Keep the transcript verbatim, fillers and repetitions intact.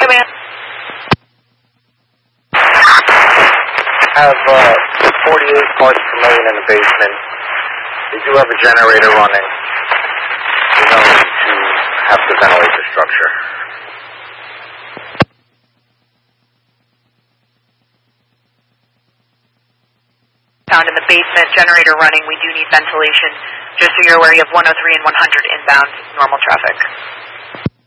man. Have uh, forty-eight parts per million in the basement. They do have a generator running. There's no need to have to ventilate the structure. Found in the basement, generator running. We do need ventilation. Just so you're aware, you have one oh three and one hundred inbound normal traffic.